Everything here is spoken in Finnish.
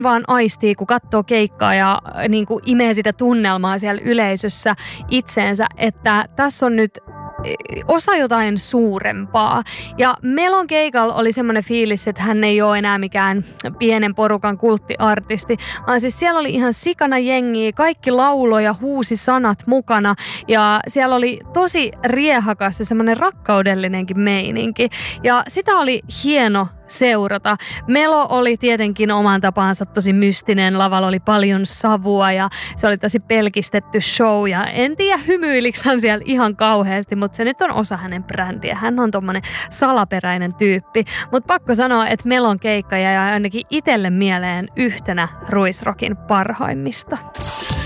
vaan aistii, kun katsoo keikkaa ja niin kuin imee sitä tunnelmaa siellä yleisössä itseensä, että tässä on nyt osa jotain suurempaa. Ja Melon keikalla oli semmoinen fiilis, että hän ei ole enää mikään pienen porukan kulttiartisti, vaan siis siellä oli ihan sikana jengiä, kaikki lauloi ja huusi sanat mukana ja siellä oli tosi riehakas ja semmoinen rakkaudellinenkin meininki. Ja sitä oli hieno seurata. Melo oli tietenkin oman tapansa tosi mystinen, lavalla oli paljon savua ja se oli tosi pelkistetty show ja en tiedä hymyilikö hän siellä ihan kauheasti, mutta se nyt on osa hänen brändiä. Hän on tommonen salaperäinen tyyppi, mutta pakko sanoa, että Melon keikka jäi ainakin itselle mieleen yhtenä Ruisrockin parhaimmista.